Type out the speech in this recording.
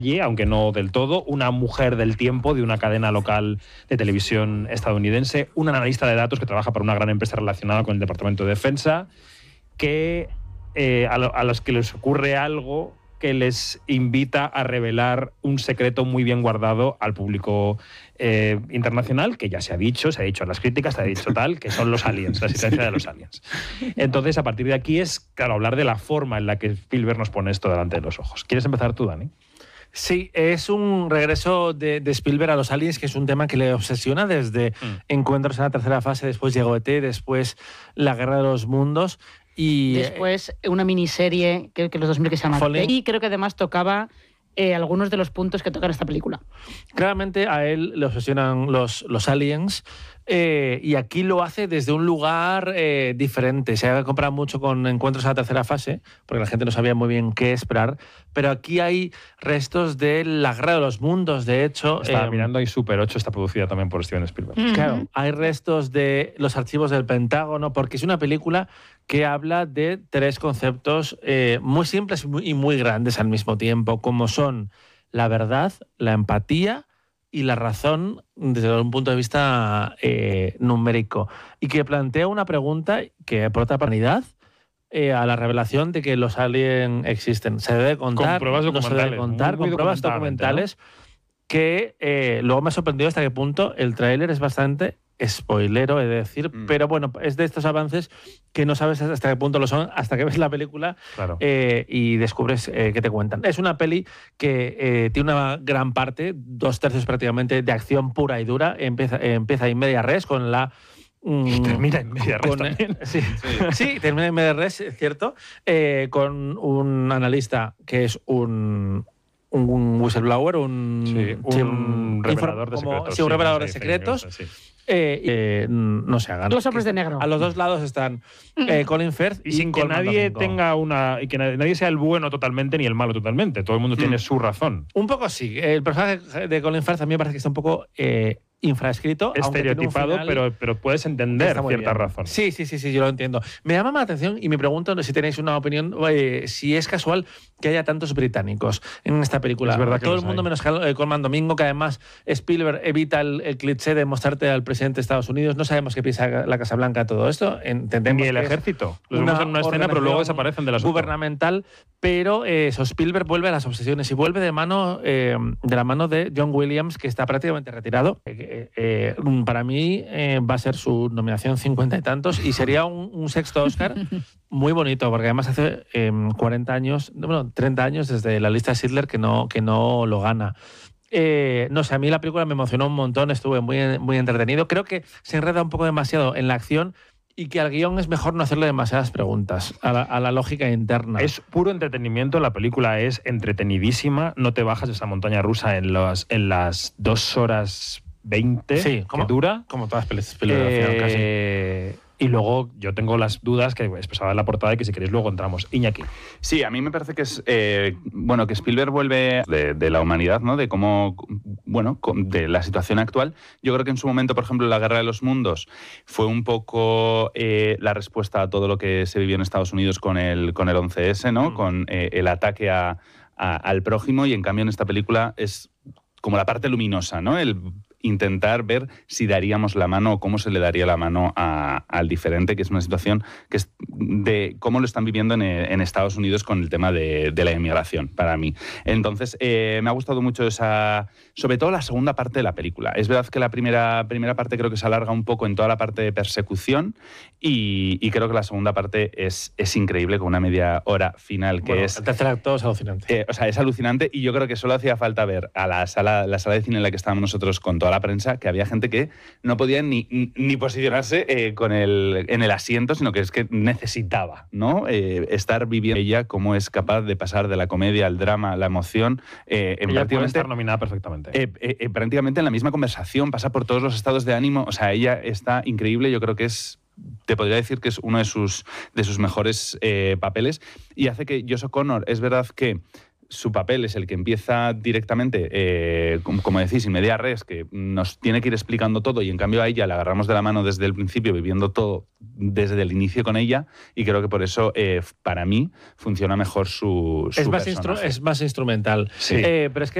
y, aunque no del todo, una mujer del tiempo de una cadena local de televisión estadounidense, un analista de datos que trabaja para una gran empresa relacionada con el Departamento de Defensa, que a los que les ocurre algo que les invita a revelar un secreto muy bien guardado al público internacional, que ya se ha dicho en las críticas, se ha dicho tal, que son los aliens, la existencia de los aliens. Entonces, a partir de aquí es, claro, hablar de la forma en la que Spielberg nos pone esto delante de los ojos. ¿Quieres empezar tú, Dani? Sí, es un regreso de Spielberg a los aliens, que es un tema que le obsesiona desde Encuentros en la tercera fase, después llegó E.T., después La Guerra de los Mundos. Y después una miniserie, creo que los 2000, que se llama Falling. Y creo que además tocaba algunos de los puntos que tocan esta película. Claramente a él le obsesionan los aliens, y aquí lo hace desde un lugar diferente. Se ha comparado mucho con Encuentros en la tercera fase, porque la gente no sabía muy bien qué esperar, pero aquí hay restos de La Guerra de los Mundos, de hecho. Estaba mirando, y Super 8 está producida también por Steven Spielberg. Claro, hay restos de los archivos del Pentágono, porque es una película que habla de tres conceptos muy simples y muy grandes al mismo tiempo, como son la verdad, la empatía y la razón desde un punto de vista numérico, y que plantea una pregunta que aporta humanidad a la revelación de que los aliens existen. Se debe contar, con pruebas documentales, no se debe contar, con pruebas documentales, ¿no? Que luego me ha sorprendido hasta qué punto el tráiler es bastante spoilero, he de decir, pero bueno, es de estos avances que no sabes hasta qué punto lo son, hasta que ves la película, claro, y descubres qué te cuentan. Es una peli que tiene una gran parte, 2/3 prácticamente, de acción pura y dura. Empieza en media res con la... Y termina en media res también. Sí, termina en media res, es cierto, con un analista que es un whistleblower, un revelador de secretos. Sí, un revelador de secretos. No se hagan. Los hombres de negro. A los dos lados están Colin Firth y sin que nadie tenga y que nadie sea el bueno totalmente ni el malo totalmente. Todo el mundo tiene su razón. Un poco sí. El personaje de Colin Firth a mí me parece que está un poco infraescrito, estereotipado, pero puedes entender ciertas razones. Sí, yo lo entiendo. Me llama la atención y me pregunto si tenéis una opinión, si es casual que haya tantos británicos en esta película. Es verdad que todo el mundo menos Colman Domingo, que además Spielberg evita el cliché de mostrarte al presidente de Estados Unidos. No sabemos qué piensa la Casa Blanca todo esto. Entendemos ni el ejército. Los vemos en una escena, pero luego desaparecen de la gubernamental. Pero Spielberg vuelve a las obsesiones y vuelve de la mano de John Williams, que está prácticamente retirado. Para mí va a ser su nominación 50 y tantos, y sería un sexto Oscar muy bonito, porque además hace 30 años desde la lista de Schindler que no lo gana. No sé, a mí la película me emocionó un montón, estuve muy entretenido. Creo que se enreda un poco demasiado en la acción y que al guión es mejor no hacerle demasiadas preguntas a la lógica interna. Es puro entretenimiento, la película es entretenidísima, no te bajas de esa montaña rusa en las 2 horas 20 que dura. Como todas las películas al final, casi. Y luego yo tengo las dudas que expresaba en la portada y que si queréis luego entramos. Iñaki. Sí, a mí me parece que es que Spielberg vuelve de la humanidad, ¿no? De cómo, de la situación actual. Yo creo que en su momento, por ejemplo, La Guerra de los Mundos fue un poco la respuesta a todo lo que se vivió en Estados Unidos con el 11S, ¿no? Con el ataque al prójimo, y en cambio en esta película es como la parte luminosa, ¿no? El intentar ver si daríamos la mano o cómo se le daría la mano al diferente, que es una situación que es de cómo lo están viviendo en Estados Unidos con el tema de la inmigración, para mí. Entonces, me ha gustado mucho sobre todo la segunda parte de la película. Es verdad que la primera parte creo que se alarga un poco en toda la parte de persecución, y creo que la segunda parte es increíble, con una media hora final que es... El tercer acto es alucinante. Es alucinante, y yo creo que solo hacía falta ver a la sala de cine en la que estábamos nosotros con toda la prensa, que había gente que no podía ni posicionarse en el asiento, sino que es que necesitaba, ¿no? Estar viviendo ella cómo es capaz de pasar de la comedia al drama, la emoción. Ella puede estar nominada perfectamente. Prácticamente en la misma conversación, pasa por todos los estados de ánimo. O sea, ella está increíble. Yo creo que te podría decir que es uno de sus mejores papeles, y hace que Josh O'Connor, es verdad que su papel es el que empieza directamente, como decís, in media res, que nos tiene que ir explicando todo, y en cambio a ella la agarramos de la mano desde el principio, viviendo todo desde el inicio con ella, y creo que por eso, para mí, funciona mejor su personaje. Es más instrumental. Sí. Pero es que